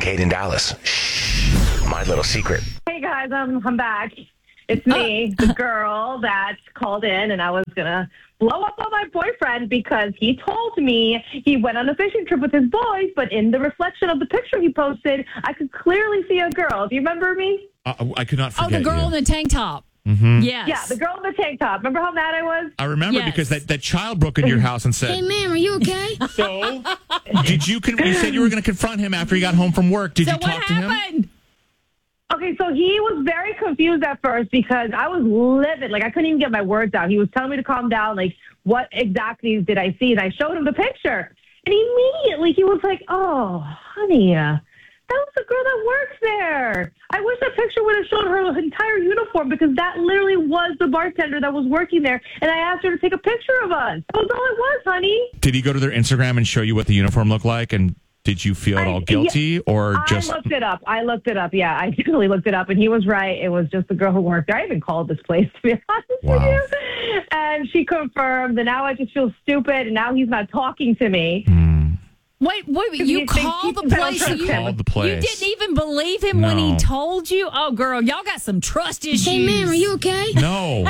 Kincaid in Dallas. Shh, my little secret. Hey guys, I'm back. It's me, the girl that called in, and I was gonna blow up on my boyfriend because he told me he went on a fishing trip with his boys, but in the reflection of the picture he posted, I could clearly see a girl. Do you remember me? I could not forget. Oh, the girl you. in the tank top. Mm-hmm. Yes. Yeah, the girl in the tank top. Remember how mad I was? I remember because that child broke into your house and said, "Hey, ma'am, are you okay?" So, did you? You said you were going to confront him after he got home from work. Did you talk to him? Okay, so he was very confused at first because I was livid. Like, I couldn't even get my words out. He was telling me to calm down. Like, what exactly did I see? And I showed him the picture. And immediately he was like, "Oh, honey, that was the girl that works there. I wish that picture would have shown her entire uniform because that literally was the bartender that was working there. And I asked her to take a picture of us. That was all it was, honey." Did he go to their Instagram and show you what the uniform looked like? And did you feel at all guilty or just... I looked it up. Yeah, I definitely looked it up. And he was right. It was just the girl who worked there. I even called this place, to be honest with you. And she confirmed. And now I just feel stupid. And now he's not talking to me. Wait, you called the place? You called the place. You didn't even believe him when he told you? Oh, girl, y'all got some trust issues. "Hey, ma'am, are you okay?" No.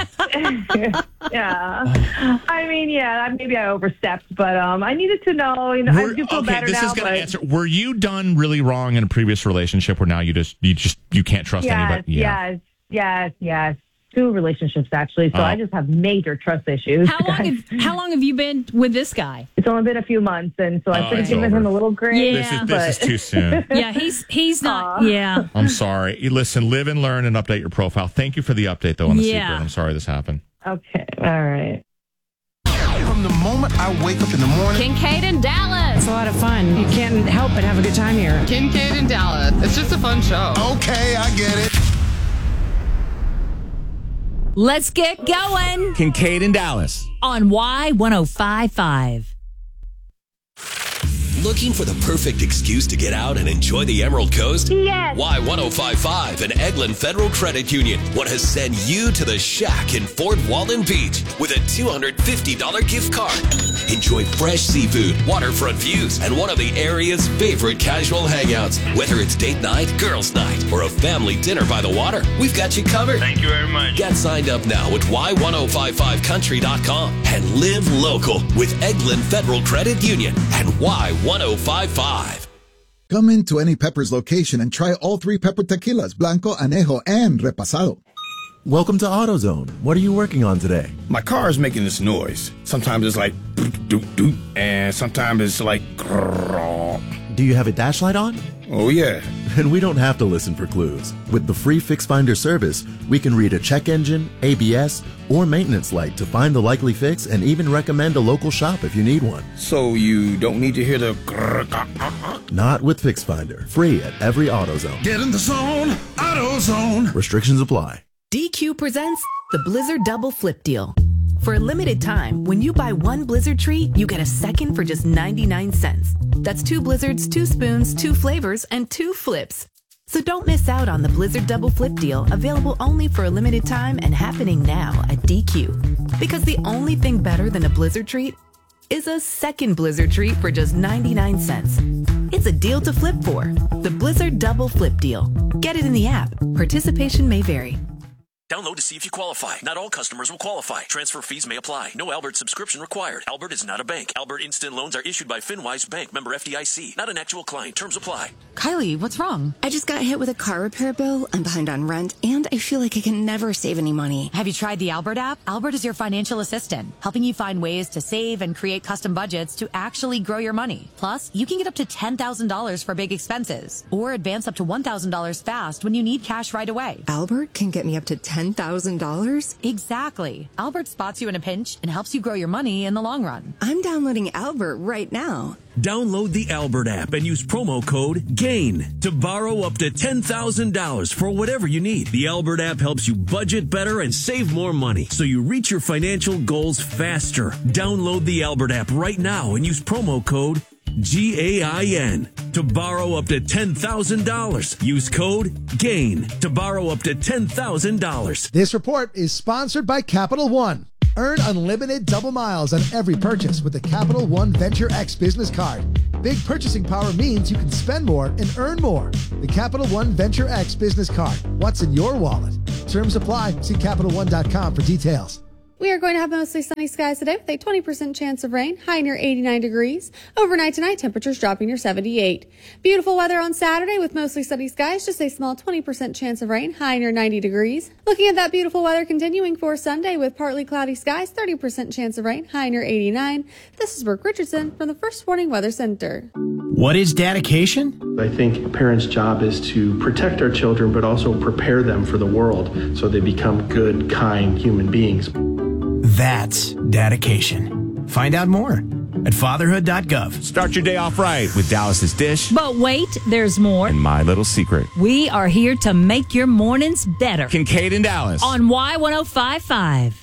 Yeah. I mean, maybe I overstepped, but I needed to know. I do feel better this now. is going to answer. Were you done really wrong in a previous relationship where now you can't trust anybody? Yes. 2 relationships, actually. So I just have major trust issues. How long have you been with this guy? It's only been a few months, and so I should have given him a little grace. Yeah. This is too soon. Yeah, he's not. Yeah. I'm sorry. Listen, live and learn and update your profile. Thank you for the update, though, on the secret. I'm sorry this happened. Okay. All right. From the moment I wake up in the morning. Kincaid in Dallas. It's a lot of fun. You can't help but have a good time here. Kincaid in Dallas. It's just a fun show. Okay, I get it. Let's get going Kincaid in Dallas. on Y1055. Looking for the perfect excuse to get out and enjoy the Emerald Coast? Yes. Y1055 and Eglin Federal Credit Union want to send you to the Shack in Fort Walton Beach with a $250 gift card. Enjoy fresh seafood, waterfront views, and one of the area's favorite casual hangouts. Whether it's date night, girls' night, or a family dinner by the water, we've got you covered. Thank you very much. Get signed up now at y1055country.com and live local with Eglin Federal Credit Union and Y1055. Come into any Pepper's location and try all 3 pepper tequilas, Blanco, Anejo, and Repasado. Welcome to AutoZone. What are you working on today? My car is making this noise. Sometimes it's like doot, doot, doot, and sometimes it's like grrr. Do you have a dash light on? Oh, yeah. And we don't have to listen for clues. With the free Fix Finder service, we can read a check engine, ABS, or maintenance light to find the likely fix and even recommend a local shop if you need one. So you don't need to hear the grrr. Not with Fix Finder. Free at every AutoZone. Get in the zone, AutoZone. Restrictions apply. DQ presents the Blizzard Double Flip Deal. For a limited time, when you buy 1 Blizzard treat, you get a second for just 99 cents. That's 2 Blizzards, 2 spoons, 2 flavors, and 2 flips. So don't miss out on the Blizzard Double Flip Deal, available only for a limited time and happening now at DQ. Because the only thing better than a Blizzard treat is a second Blizzard treat for just 99 cents. It's a deal to flip for. The Blizzard Double Flip Deal. Get it in the app. Participation may vary. Download to see if you qualify. Not all customers will qualify. Transfer fees may apply. No Albert subscription required. Albert is not a bank. Albert Instant Loans are issued by FinWise Bank, member FDIC. Not an actual client. Terms apply. Kylie, what's wrong? I just got hit with a car repair bill. I'm behind on rent, and I feel like I can never save any money. Have you tried the Albert app? Albert is your financial assistant, helping you find ways to save and create custom budgets to actually grow your money. Plus, you can get up to $10,000 for big expenses, or advance up to $1,000 fast when you need cash right away. Albert can get me up to $10,000? Exactly. Albert spots you in a pinch and helps you grow your money in the long run. I'm downloading Albert right now. Download the Albert app and use promo code GAIN to borrow up to $10,000 for whatever you need. The Albert app helps you budget better and save more money so you reach your financial goals faster. Download the Albert app right now and use promo code GAIN to borrow up to $10,000. Use code GAIN to borrow up to $10,000. This report is sponsored by Capital One. Earn unlimited double miles on every purchase with the Capital One Venture X business card. Big purchasing power means you can spend more and earn more. The Capital One Venture X business card. What's in your wallet? Terms apply. See CapitalOne.com for details. We are going to have mostly sunny skies today with a 20% chance of rain, high near 89 degrees. Overnight tonight, temperatures dropping near 78. Beautiful weather on Saturday with mostly sunny skies, just a small 20% chance of rain, high near 90 degrees. Looking at that beautiful weather continuing for Sunday with partly cloudy skies, 30% chance of rain, high near 89. This is Brooke Richardson from the First Warning Weather Center. What is dedication? I think a parent's job is to protect our children, but also prepare them for the world so they become good, kind human beings. That's dedication. Find out more at fatherhood.gov. Start your day off right with Dallas's Dish. But wait, there's more. And My Little Secret. We are here to make your mornings better. Kincaid and Dallas. On Y1055.